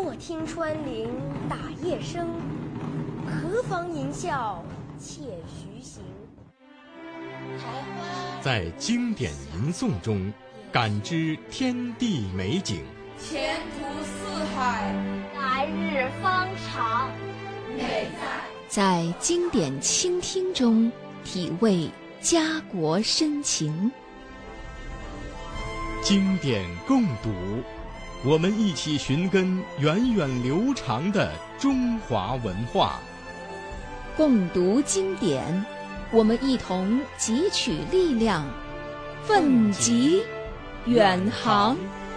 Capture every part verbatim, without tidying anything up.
坐听穿林打叶声，何妨吟啸且徐行。 在经典吟诵中感知天地美景， 前途似海， 来日方长。 美在在经典倾听中体味家国深情。 经典共读，我们一起寻根源远流长的中华文化。 共读经典，我们一同汲取力量，奋楫远航。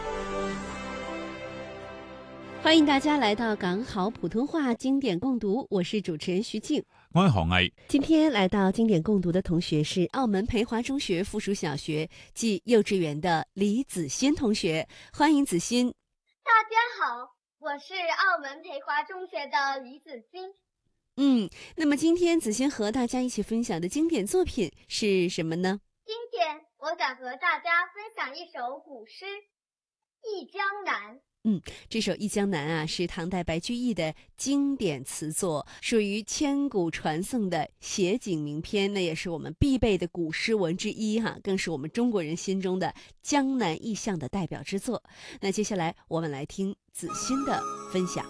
欢迎大家来到港好普通话经典共读，我是主持人徐静。 我係何毅。 今天来到经典共读的同学是澳门培华中学附属小学暨幼稚园的李子欣同学，欢迎子欣。 大家好，我是澳门培华中学的李子欣。 嗯，那么今天子欣和大家一起分享的经典作品是什么呢？ 今天我想和大家分享一首古诗《忆江南》。 嗯，这首《忆江南》啊，是唐代白居易的经典词作，属于千古传颂的写景名篇，那也是我们必备的古诗文之一哈，更是我们中国人心中的江南意象的代表之作。那接下来我们来听子欣的分享。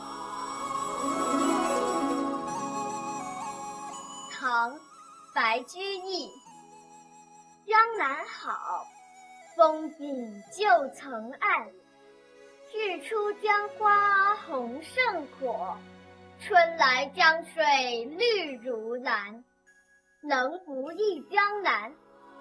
唐，白居易。江南好，风景旧曾谙。日出江花红胜火，春来江水绿如蓝。能不忆江南？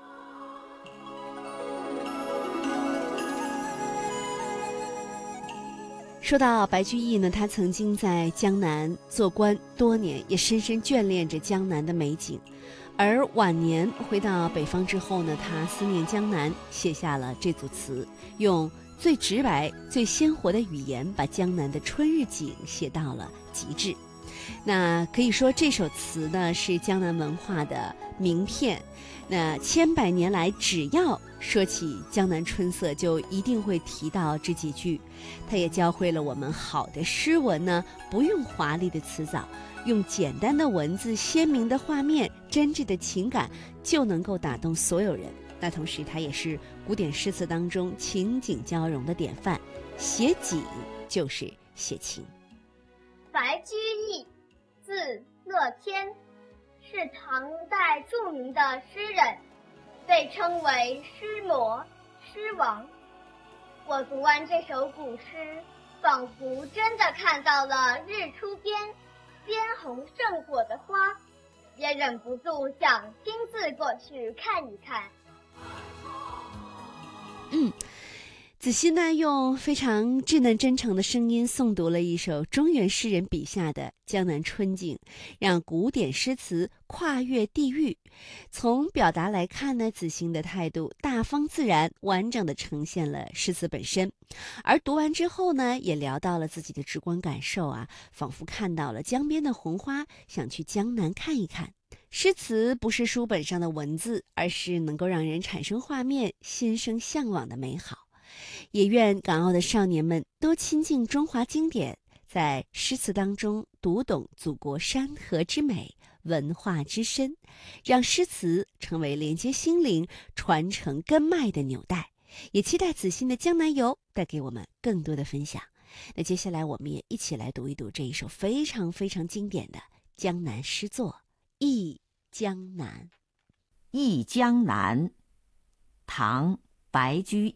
说到白居易呢，他曾经在江南做官多年，也深深眷恋着江南的美景。而晚年回到北方之后呢，他思念江南，写下了这组词，用最直白、最鲜活的语言，把江南的春日景写到了极致。那可以说这首词呢是江南文化的名片。那千百年来，只要说起江南春色，就一定会提到这几句。它也教会了我们，好的诗文呢，不用华丽的辞藻，用简单的文字、鲜明的画面、真挚的情感，就能够打动所有人。那同时它也是古典诗词当中情景交融的典范，写景就是写情。 白居易，字乐天，是唐代著名的诗人，被称为诗魔、诗王。我读完这首古诗，仿佛真的看到了日出边鲜红胜火的花，也忍不住想亲自过去看一看。 嗯，子欣呢用非常稚嫩真诚的声音诵读了一首中原诗人笔下的江南春景，让古典诗词跨越地域。从表达来看呢，子欣的态度大方自然，完整地呈现了诗词本身。而读完之后呢，也聊到了自己的直观感受啊，仿佛看到了江边的红花，想去江南看一看。诗词不是书本上的文字，而是能够让人产生画面，心生向往的美好。也愿港澳的少年们多亲近中华经典，在诗词当中读懂祖国山河之美、文化之深，让诗词成为连接心灵、传承根脉的纽带。也期待子欣的江南游带给我们更多的分享。那接下来我们也一起来读一读这一首非常非常经典的江南诗作《忆江南》。 忆江南，唐·白居